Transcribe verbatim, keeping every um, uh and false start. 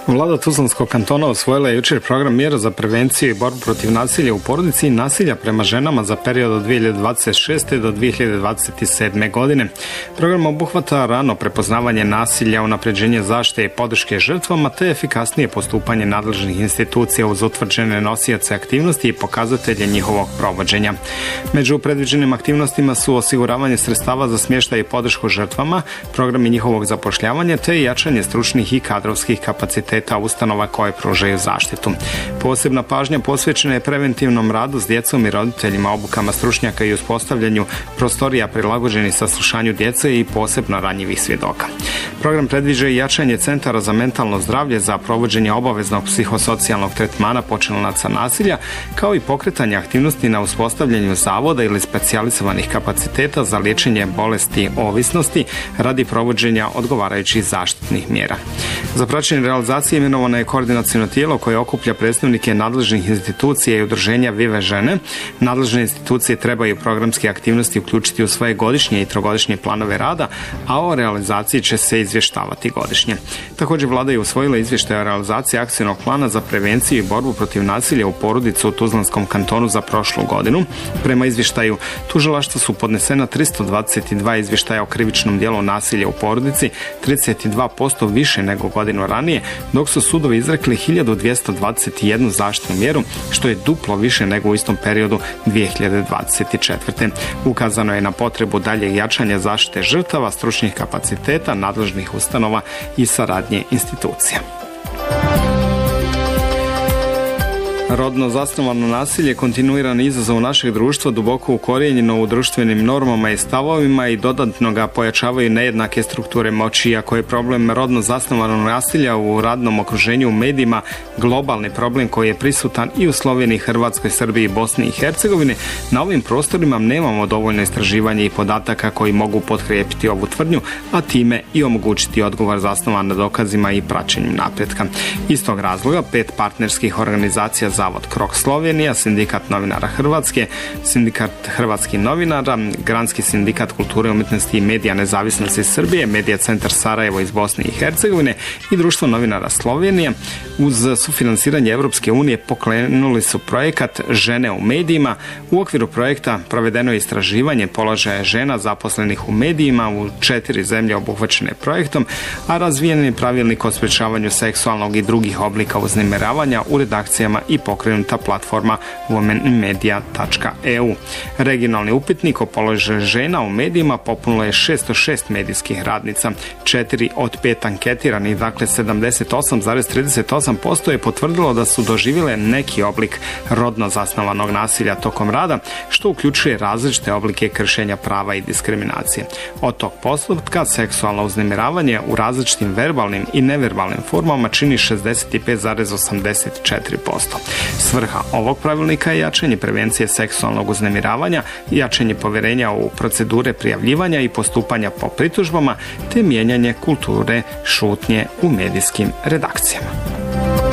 Vlada Tuzlanskog kantona usvojila je jučer program mjera za prevenciju i borbu protiv nasilja u porodici i nasilja prema ženama za period od dvije hiljade dvadeset šeste do dvije hiljade dvadeset sedme godine. Program obuhvata rano prepoznavanje nasilja, unapređenje zaštite i podrške žrtvama te efikasnije postupanje nadležnih institucija uz utvrđene nosioce aktivnosti i pokazatelje njihovog provođenja. Među predviđenim aktivnostima su osiguravanje sredstava za smještaj i podršku žrtvama, programi njihovog zapošljavanja te jačanje stručnih i kadrovskih kapaciteta ustanova koje pružaju zaštitu. Posebna pažnja posvećena je preventivnom radu s djecom i roditeljima, obukama stručnjaka i uspostavljanju prostorija prilagođenih saslušanju djece i posebno ranjivih svjedoka. Program predviđa i jačanje centara za mentalno zdravlje za provođenje obaveznog psihosocijalnog tretmana počinilaca nasilja, kao i pokretanje aktivnosti na uspostavljanju zavoda ili specijalizovanih kapaciteta za liječenje bolesti ovisnosti radi provođenja odgovarajućih zaštitnih mjera. Za praćenje realizacije imenovano je koordinaciono tijelo koje okuplja predstavnike nadležnih institucija i udruženja Vive žene. Nadležne institucije trebaju programske aktivnosti uključiti u svoje godišnje i trogodišnje planove rada, a o realizaciji će se izvještavati godišnje. Također vlada je usvojila izvještaj o realizaciji akcijnog plana za prevenciju i borbu protiv nasilja u porodici u Tuzlanskom kantonu za prošlu godinu. Prema izvještaju tužilaštva su podnesena tristo dvadeset dva izvještaja o krivičnom djelu nasilja u porodici, trideset dva posto više nego godinu ranije, dok su sudovi izrekli hiljadu dvjesto dvadeset jednu zaštitnu mjeru, što je duplo više nego u istom periodu dvije hiljade dvadeset četvrte. Ukazano je na potrebu daljeg jačanja zaštite žrtava, stručnih kapaciteta, nadležnih ustanova i saradnje institucija. Rodno zasnovano nasilje kontinuiran izazov našeg društva duboko ukorijenjeno u društvenim normama i stavovima i dodatno ga pojačavaju nejednake strukture moći. Iako je problem rodno zasnovanog nasilja u radnom okruženju u medijima globalni problem koji je prisutan i u Sloveniji, Hrvatskoj, Srbiji, Bosni i Hercegovini, na ovim prostorima nemamo dovoljno istraživanja i podataka koji mogu potkrijepiti ovu tvrdnju, a time i omogućiti odgovor zasnovan na dokazima i praćenju napretka. Iz tog razloga pet partnerskih organizacija Zavod Krok Slovenija, Sindikat novinara Hrvatske, Sindikat hrvatskih novinara, Granski sindikat kulture, umjetnosti i medija nezavisnosti Srbije, Medija centar Sarajevo iz Bosne i Hercegovine i Društvo novinara Slovenije uz sufinansiranje Europske unije pokrenuli su projekat Žene u medijima. U okviru projekta provedeno je istraživanje položaja žena zaposlenih u medijima u četiri zemlje obuhvaćene projektom, a razvijen je pravilnik o sprječavanju seksualnog i drugih oblika uznemiravanja u redakcijama i pokrenuta platforma women media tačka e u. Regionalni upitnik o položaju žena u medijima popunilo je šesto šest medijskih radnica. Četiri od pet anketiranih, dakle sedamdeset osam zarez trideset osam posto je potvrdilo da su doživjele neki oblik rodno zasnovanog nasilja tokom rada, što uključuje različite oblike kršenja prava i diskriminacije. Od tog postotka seksualno uznemiravanje u različitim verbalnim i neverbalnim formama čini šezdeset pet zarez osamdeset četiri posto. Svrha ovog pravilnika je jačanje prevencije seksualnog uznemiravanja, jačanje povjerenja u procedure prijavljivanja i postupanja po pritužbama, te mijenjanje kulture šutnje u medijskim redakcijama.